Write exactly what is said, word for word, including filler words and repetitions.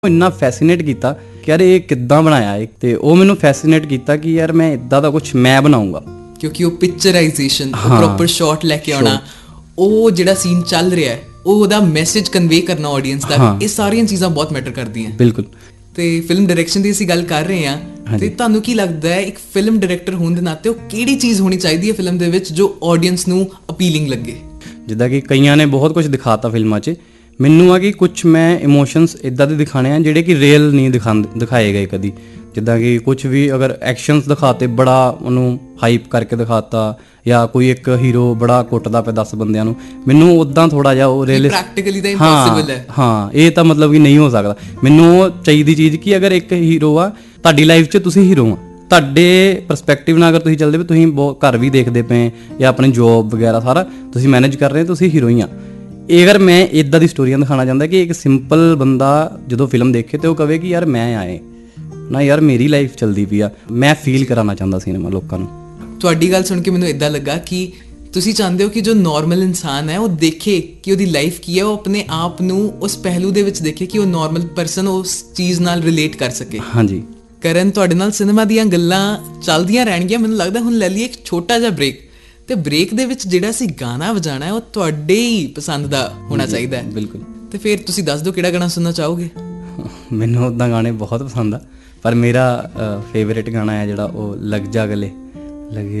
ਇੰਨਾ ਫੈਸੀਨੇਟ ਕੀਤਾ ਕਿ ਯਾਰ ਇਹ ਕਿੱਦਾਂ ਬਣਾਇਆ ਹੈ, ਤੇ ਉਹ ਮੈਨੂੰ ਫੈਸੀਨੇਟ ਕੀਤਾ ਕਿ ਯਾਰ ਮੈਂ ਇਦਾਂ ਦਾ ਕੁਝ ਮੈਂ ਬਣਾਉਂਗਾ, ਕਿਉਂਕਿ ਉਹ ਪਿਕਚਰਾਈਜੇਸ਼ਨ, ਪ੍ਰੋਪਰ ਸ਼ਾਟ ਲੈ ਕੇ ਆਉਣਾ, ਉਹ ਜਿਹੜਾ ਸੀਨ ਚੱਲ ਰਿਹਾ ਹੈ ਉਹ ਉਹਦਾ ਮੈਸੇਜ ਕਨਵੇ ਕਰਨਾ ਆਡੀਅנס ਤੱਕ, ਇਹ ਸਾਰੀਆਂ ਚੀਜ਼ਾਂ ਬਹੁਤ ਮੈਟਰ ਕਰਦੀਆਂ। ਬਿਲਕੁਲ। ਤੇ ਫਿਲਮ ਡਾਇਰੈਕਸ਼ਨ ਦੀ ਅਸੀਂ ਗੱਲ ਕਰ ਰਹੇ ਹਾਂ, ਤੇ ਤੁਹਾਨੂੰ ਕੀ ਲੱਗਦਾ ਹੈ ਇੱਕ ਫਿਲਮ ਡਾਇਰੈਕਟਰ ਹੋਣ ਦੇ ਨਾਤੇ ਉਹ ਕਿਹੜੀ ਚੀਜ਼ ਹੋਣੀ ਚਾਹੀਦੀ ਹੈ ਫਿਲਮ ਦੇ ਵਿੱਚ ਜੋ ਆਡੀਅנס ਨੂੰ ਅਪੀਲਿੰਗ ਲੱਗੇ? ਜਿੱਦਾਂ ਕਿ ਕਈਆਂ ਨੇ ਬਹੁਤ ਕੁਝ ਦਿਖਾਤਾ ਫਿਲਮਾਂ 'ਚ, ਮੈਨੂੰ ਆ ਕਿ ਕੁਝ ਮੈਂ ਇਮੋਸ਼ਨਸ ਇੱਦਾਂ ਦੇ ਦਿਖਾਣੇ ਆ ਜਿਹੜੇ ਕਿ ਰੀਅਲ ਨਹੀਂ ਦਿਖਾ ਦਿਖਾਏ ਗਏ ਕਦੀ। ਜਿੱਦਾਂ ਕਿ ਕੁਝ ਵੀ ਅਗਰ ਐਕਸ਼ਨਸ ਦਿਖਾਤੇ, ਬੜਾ ਉਹਨੂੰ ਹਾਈਪ ਕਰਕੇ ਦਿਖਾਤਾ, ਜਾਂ ਕੋਈ ਇੱਕ ਹੀਰੋ ਬੜਾ ਕੁੱਟਦਾ ਪਿਆ ਦਸ ਬੰਦਿਆਂ ਨੂੰ, ਮੈਨੂੰ ਉੱਦਾਂ ਥੋੜਾ ਜਿਹਾ ਉਹ ਰੀਅਲ ਪ੍ਰੈਕਟੀਕਲੀ ਤਾਂ ਇੰਪੋਸੀਬਲ ਹੈ। ਹਾਂ, ਇਹ ਤਾਂ ਮਤਲਬ ਕਿ ਨਹੀਂ ਹੋ ਸਕਦਾ। ਮੈਨੂੰ ਉਹ ਚਾਹੀਦੀ ਚੀਜ਼ ਕਿ ਅਗਰ ਇੱਕ ਹੀਰੋ ਆ ਤੁਹਾਡੀ ਲਾਈਫ 'ਚ, ਤੁਸੀਂ ਹੀਰੋ ਆ, ਤੁਹਾਡੇ ਪਰਸਪੈਕਟਿਵ ਨਾਲ ਅਗਰ ਤੁਸੀਂ ਚੱਲਦੇ ਪਏ, ਤੁਸੀਂ ਬਹੁਤ ਘਰ ਵੀ ਦੇਖਦੇ ਪਏ ਜਾਂ ਆਪਣੀ ਜੋਬ ਵਗੈਰਾ ਸਾਰਾ ਤੁਸੀਂ ਮੈਨੇਜ ਕਰ ਰਹੇ, ਤੁਸੀਂ ਹੀਰੋ ਹੀ ਆ। ਇਹ ਅਗਰ ਮੈਂ ਇੱਦਾਂ ਦੀ ਸਟੋਰੀਆਂ ਦਿਖਾਉਣਾ ਚਾਹੁੰਦਾ ਕਿ ਇੱਕ ਸਿੰਪਲ ਬੰਦਾ ਜਦੋਂ ਫਿਲਮ ਦੇਖੇ ਤੇ ਉਹ ਕਹੇ ਕਿ ਯਾਰ ਮੈਂ ਆਏ ਨਾ, ਯਾਰ ਮੇਰੀ ਲਾਈਫ ਚੱਲਦੀ ਪਈ ਆ, ਮੈਂ ਫੀਲ ਕਰਾਉਣਾ ਚਾਹੁੰਦਾ ਸਿਨੇਮਾ ਲੋਕਾਂ ਨੂੰ। ਤੁਹਾਡੀ ਗੱਲ ਸੁਣ ਕੇ ਮੈਨੂੰ ਇੱਦਾਂ ਲੱਗਾ ਕਿ ਤੁਸੀਂ ਚਾਹੁੰਦੇ ਹੋ ਕਿ ਜੋ ਨੋਰਮਲ ਇਨਸਾਨ ਹੈ ਉਹ ਦੇਖੇ ਕਿ ਉਹਦੀ ਲਾਈਫ ਕੀ ਹੈ, ਉਹ ਆਪਣੇ ਆਪ ਨੂੰ ਉਸ ਪਹਿਲੂ ਦੇ ਵਿੱਚ ਦੇਖੇ ਕਿ ਉਹ ਨੋਰਮਲ ਪਰਸਨ ਉਸ ਚੀਜ਼ ਨਾਲ ਰਿਲੇਟ ਕਰ ਸਕੇ। ਹਾਂਜੀ ਕਰਨ, ਤੁਹਾਡੇ ਨਾਲ ਸਿਨੇਮਾ ਦੀਆਂ ਗੱਲਾਂ ਚੱਲਦੀਆਂ ਰਹਿਣਗੀਆਂ। ਮੈਨੂੰ ਲੱਗਦਾ ਹੁਣ ਲੈ ਲਈਏ ਇੱਕ ਛੋਟਾ ਜਿਹਾ ਬ੍ਰੇਕ, ਤੇ ਬ੍ਰੇਕ ਦੇ ਵਿੱਚ ਜਿਹੜਾ ਅਸੀਂ ਗਾਣਾ ਵਜਾਣਾ ਹੈ ਉਹ ਤੁਹਾਡੇ ਹੀ ਪਸੰਦ ਦਾ ਹੋਣਾ ਚਾਹੀਦਾ ਹੈ। ਬਿਲਕੁਲ। ਤੇ ਫਿਰ ਤੁਸੀਂ ਦੱਸ ਦਿਓ ਕਿਹੜਾ ਗਾਣਾ ਸੁਣਨਾ ਚਾਹੋਗੇ? ਮੈਨੂੰ ਉੱਦਾਂ ਗਾਣੇ ਬਹੁਤ ਪਸੰਦ ਆ, ਪਰ ਮੇਰਾ ਫੇਵਰੇਟ ਗਾਣਾ ਹੈ ਜਿਹੜਾ ਉਹ ਲੱਗ ਜਾ ਗਲੇ ਲੱਗੇ